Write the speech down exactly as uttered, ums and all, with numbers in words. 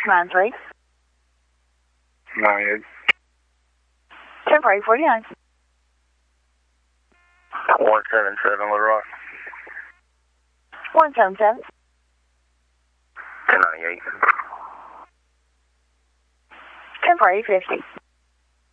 nine three. ninety-eight. ten for eight forty-nine. one seven seven, Little Rock. one seven seven. ten ninety-eight. ten for eight fifty.